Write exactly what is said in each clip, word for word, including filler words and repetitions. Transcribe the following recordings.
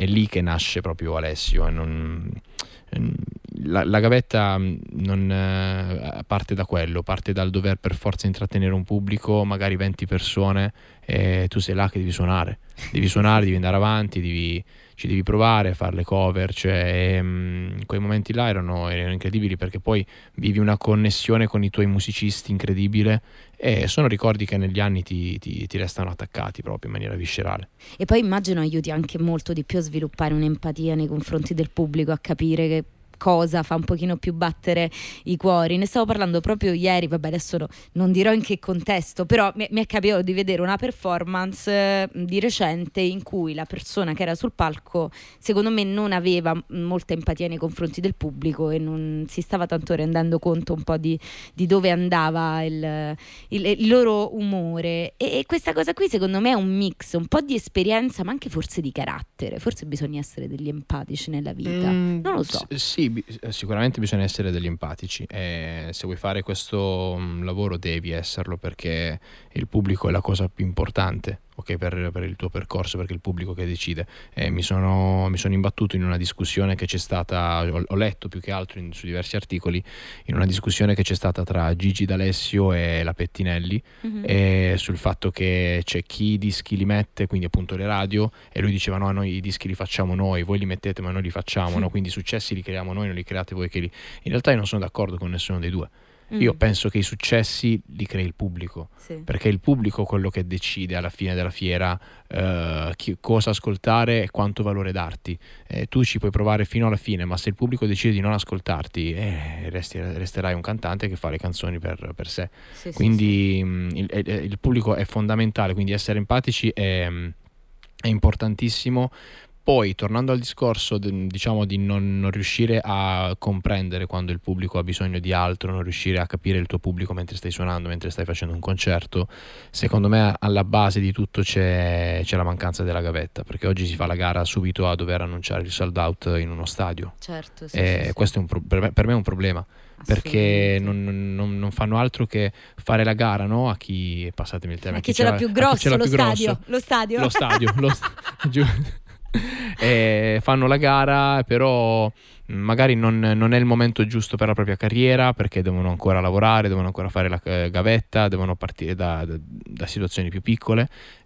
è lì che nasce proprio Alessio. E non, la, la gavetta non eh, parte da quello, parte dal dover per forza intrattenere un pubblico, magari venti persone, e tu sei là che devi suonare, devi suonare, devi andare avanti, devi, ci devi provare, fare le cover, cioè mh, quei momenti là erano, erano incredibili, perché poi vivi una connessione con i tuoi musicisti incredibile, e sono ricordi che negli anni ti, ti, ti restano attaccati proprio in maniera viscerale. E poi immagino aiuti anche molto di più a sviluppare un'empatia nei confronti del pubblico, a capire che cosa fa un pochino più battere i cuori. Ne stavo parlando proprio ieri, vabbè adesso no, non dirò in che contesto, però mi, mi è capitato di vedere una performance eh, di recente in cui la persona che era sul palco secondo me non aveva molta empatia nei confronti del pubblico e non si stava tanto rendendo conto un po' di, di dove andava il, il, il loro umore, e, e questa cosa qui secondo me è un mix un po' di esperienza ma anche forse di carattere. Forse bisogna essere degli empatici nella vita, mm, non lo so. S- sì sicuramente bisogna essere degli empatici, e se vuoi fare questo lavoro devi esserlo, perché il pubblico è la cosa più importante, ok, per, per il tuo percorso, perché è il pubblico che decide. E mi sono, mi sono imbattuto in una discussione che c'è stata, ho, ho letto più che altro in, su diversi articoli, in una discussione che c'è stata tra Gigi D'Alessio e la Pettinelli, mm-hmm. e sul fatto che c'è chi i dischi li mette, quindi appunto le radio, e lui diceva no, noi i dischi li facciamo noi, voi li mettete ma noi li facciamo, no? Quindi i successi li creiamo noi, non li create voi che li... In realtà io non sono d'accordo con nessuno dei due. Io penso che i successi li crei il pubblico, sì. Perché è il pubblico quello che decide alla fine della fiera uh, chi, cosa ascoltare e quanto valore darti. Eh, tu ci puoi provare fino alla fine, ma se il pubblico decide di non ascoltarti, eh, resti, resterai un cantante che fa le canzoni per, per sé. Sì, quindi sì, mh, il, il, il pubblico è fondamentale, quindi essere empatici è, è importantissimo. Poi, tornando al discorso, diciamo, di non, non riuscire a comprendere quando il pubblico ha bisogno di altro, non riuscire a capire il tuo pubblico mentre stai suonando, mentre stai facendo un concerto, secondo me alla base di tutto c'è, c'è la mancanza della gavetta, perché oggi si fa la gara subito a dover annunciare il sold out in uno stadio. Certo, sì, e sì, questo sì. È un pro- per, me, per me è un problema, perché non, non, non fanno altro che fare la gara, no? A chi, passatemi il tema, a chi, a chi ce l'ha più grosso, l'ha lo, più stadio, grosso. lo stadio lo stadio lo stadio e fanno la gara, però magari non, non è il momento giusto per la propria carriera, perché devono ancora lavorare, devono ancora fare la gavetta, devono partire da, da, da situazioni più piccole,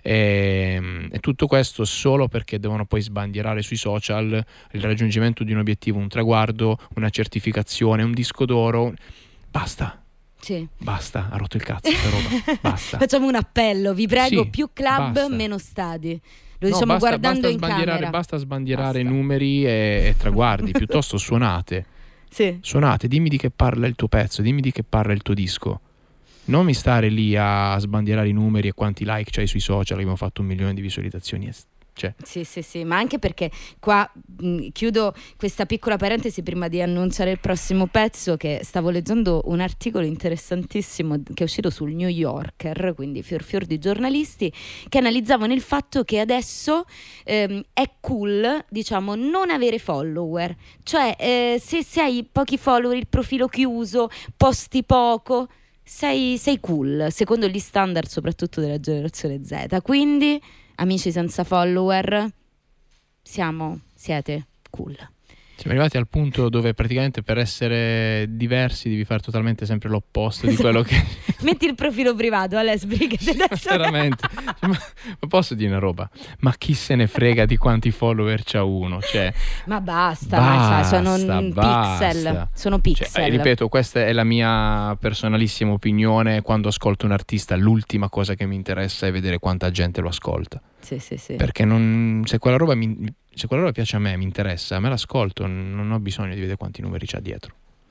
e, e tutto questo solo perché devono poi sbandierare sui social il raggiungimento di un obiettivo, un traguardo, una certificazione, un disco d'oro. Basta. Sì. Basta, ha rotto il cazzo questa roba. Basta. Facciamo un appello, vi prego, sì, più club, basta. Meno stadi. Lo no, diciamo basta, guardando basta in sbandierare, camera. Basta sbandierare basta. numeri e, e traguardi, piuttosto suonate. Sì. Suonate, dimmi di che parla il tuo pezzo, dimmi di che parla il tuo disco. Non mi stare lì a sbandierare i numeri e quanti like c'hai sui social, abbiamo fatto un milione di visualizzazioni. Cioè. Sì, sì, sì, ma anche perché qua mh, chiudo questa piccola parentesi prima di annunciare il prossimo pezzo, che stavo leggendo un articolo interessantissimo che è uscito sul New Yorker, quindi fior fior di giornalisti, che analizzavano il fatto che adesso ehm, è cool, diciamo, non avere follower, cioè eh, se, se hai pochi follower, il profilo chiuso, posti poco, sei, sei cool, secondo gli standard soprattutto della generazione Z, quindi... Amici senza follower, siamo, siete cool. Siamo arrivati al punto dove praticamente per essere diversi devi fare totalmente sempre l'opposto di quello che... Metti il profilo privato, alle sbrigate adesso. Veramente. Ma, ma posso dire una roba? Ma chi se ne frega di quanti follower c'ha uno? Cioè, ma basta, basta, ma sono basta. pixel. Sono pixel. Cioè, ripeto, questa è la mia personalissima opinione. Quando ascolto un artista, l'ultima cosa che mi interessa è vedere quanta gente lo ascolta. Sì, sì, sì. Perché non, se quella roba mi... Se quella roba piace a me, mi interessa, me l'ascolto, non ho bisogno di vedere quanti numeri c'ha dietro.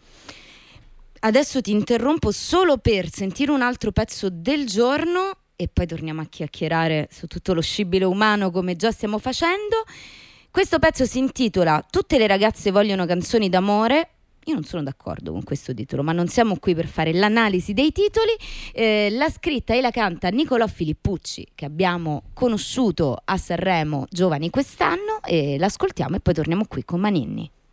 Adesso ti interrompo solo per sentire un altro pezzo del giorno e poi torniamo a chiacchierare su tutto lo scibile umano come già stiamo facendo. Questo pezzo si intitola Tutte le ragazze vogliono canzoni d'amore. Io non sono d'accordo con questo titolo, ma non siamo qui per fare l'analisi dei titoli. Eh, l'ha scritta e la canta Nicolò Filippucci, che abbiamo conosciuto a Sanremo Giovani quest'anno, e l'ascoltiamo e poi torniamo qui con Maninni.